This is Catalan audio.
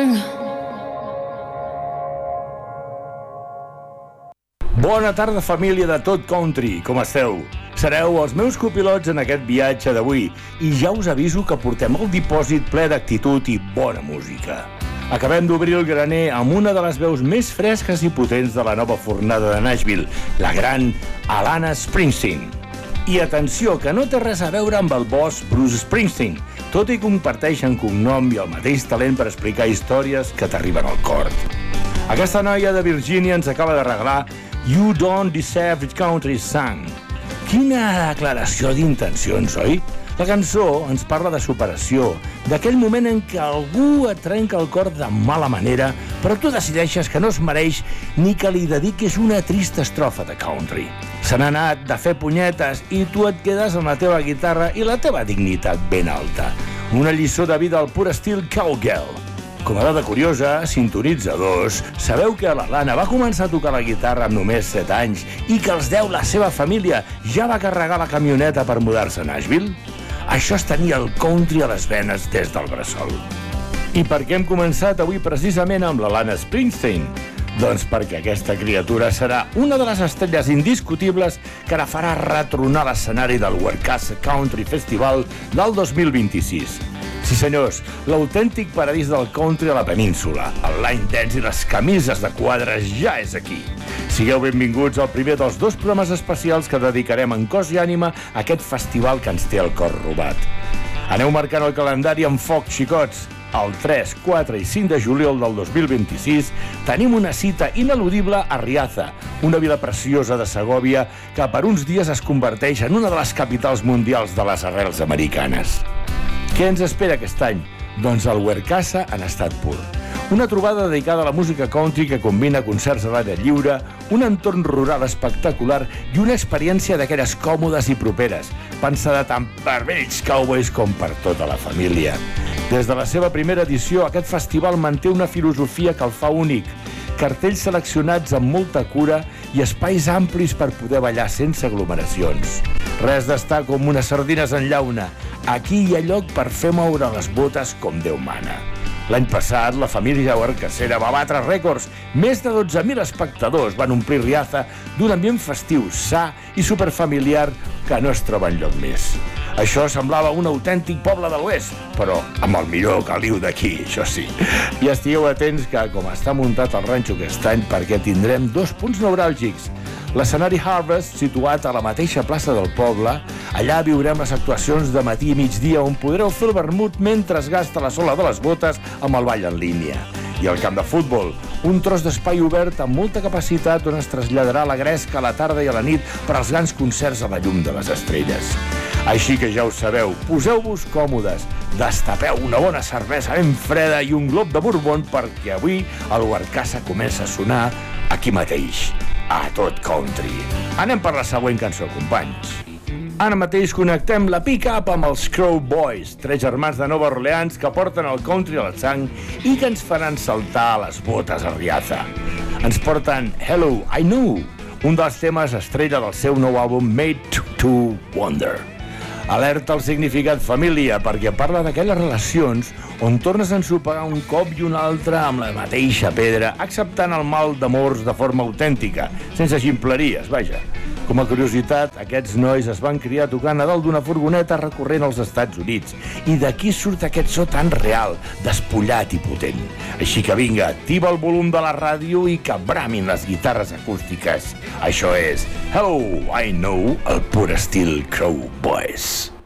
Bona tarda, família de Tot Country, com esteu? Sereu els meus copilots en aquest viatge d'avui i ja us aviso que portem el dipòsit ple d'actitud i bona música. Acabem d'obrir el graner amb una de les veus més fresques i potents de la nova fornada de Nashville, la gran Alana Springsteen. I atenció, que no té res a veure amb el boss Bruce Springsteen, tot i que comparteixen cognom i el mateix talent per explicar històries que t'arriben al cor. Aquesta noia de Virgínia ens acaba de regalar You Don't Deserve It Country Song. Quina declaració d'intencions, oi? La cançó ens parla de superació, d'aquell moment en què algú et trenca el cor de mala manera, però tu decideixes que no es mereix ni que li dediquis una trista estrofa de country. Se n'ha anat de fer punyetes i tu et quedes amb la teva guitarra i la teva dignitat ben alta. Una lliçó de vida al pur estil cowgirl. Com a dada curiosa, sintonitzadors, sabeu que l'Alana va començar a tocar la guitarra amb només 7 anys i que als 10 la seva família ja va carregar la camioneta per mudar-se a Nashville? Això és tenir el country a les venes des del bressol. I per què hem començat avui precisament amb l'Alana Springsteen? Doncs perquè aquesta criatura serà una de les estrelles indiscutibles que ara farà retronar l'escenari del Werkasa Country Festival del 2026. Sí, senyors, l'autèntic paradís del country a la península. El line dance i les camises de quadres ja és aquí. Sigueu benvinguts al primer dels 2 programes especials que dedicarem en cos i ànima a aquest festival que ens té el cor robat. Aneu marcant el calendari amb foc, xicots. El 3, 4 i 5 de juliol del 2026 tenim una cita ineludible a Riaza, una vila preciosa de Segòvia que per uns dies es converteix en una de les capitals mundials de les arrels americanes. Què ens espera aquest any? Doncs el Werkasa en estat pur. Una trobada dedicada a la música country que combina concerts a l'aire lliure, un entorn rural espectacular i una experiència d'aquelles còmodes i properes, pensada tant per vells cowboys com per tota la família. Des de la seva primera edició, aquest festival manté una filosofia que el fa únic. Cartells seleccionats amb molta cura i espais amplis per poder ballar sense aglomeracions. Res d'estar com unes sardines en llauna. Aquí hi ha lloc per fer moure les botes com Déu mana. L'any passat, la família werkasera va batre rècords. Més de 12.000 espectadors van omplir Riaza d'un ambient festiu, sa i superfamiliar que no es troba enlloc més. Això semblava un autèntic poble de l'oest, però amb el millor caliu d'aquí, això sí. I estigueu atents que, com està muntat el ranxo aquest any, perquè tindrem 2 punts neuràlgics. L'escenari Harvest, situat a la mateixa plaça del poble, allà viurem les actuacions de matí i migdia on podreu fer el vermut mentre es gasta la sola de les botes amb el ball en línia. I el camp de futbol, un tros d'espai obert amb molta capacitat on es traslladarà la gresca a la tarda i a la nit per als grans concerts a la llum de les estrelles. Així que ja ho sabeu, poseu-vos còmodes, destapeu una bona cervesa ben freda i un glob de bourbon perquè avui el Werkasa comença a sonar aquí mateix, a Tot Country. Anem per la següent cançó, companys. Ara mateix connectem la pick-up amb els Crow Boys, 3 germans de Nova Orleans que porten el country a la sang i que ens faran saltar les botes a Riaza. Ens porten Hello, I Know, un dels temes estrella del seu nou àlbum Made to Wonder. Alerta al significat família, perquè parla d'aquelles relacions on tornes a ensopegar un cop i un altre amb la mateixa pedra, acceptant el mal d'amors de forma autèntica, sense ximpleries, vaja. Com a curiositat, aquests nois es van criar tocant a dalt d'una furgoneta recorrent als Estats Units. I d'aquí surt aquest so tan real, despullat i potent. Així que vinga, activa el volum de la ràdio i que bramin les guitarres acústiques. Això és Hello, I Know, el pur estil Crow Boys.